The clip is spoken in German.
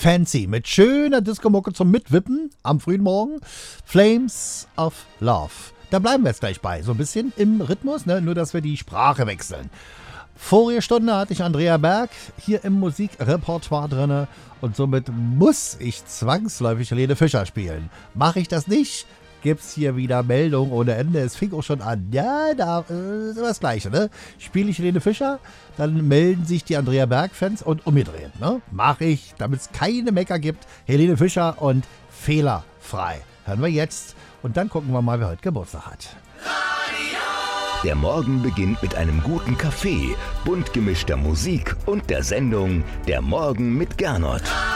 Fancy mit schöner Disco-Mucke zum Mitwippen am frühen Morgen. Flames of Love. Da bleiben wir jetzt gleich bei, so ein bisschen im Rhythmus, ne? Nur dass wir die Sprache wechseln. Vorige Stunde hatte ich Andrea Berg hier im Musikrepertoire drin und somit muss ich zwangsläufig Helene Fischer spielen. Mache ich das nicht, gibt's hier wieder Meldungen ohne Ende. Es fing auch schon an. Ja, da ist immer das Gleiche, ne? Spiele ich Helene Fischer, dann melden sich die Andrea Berg-Fans und umgedreht, ne? Mache ich, damit es keine Mecker gibt, Helene Fischer und fehlerfrei. Hören wir jetzt und dann gucken wir mal, wer heute Geburtstag hat. Der Morgen beginnt mit einem guten Kaffee, bunt gemischter Musik und der Sendung Der Morgen mit Gernot.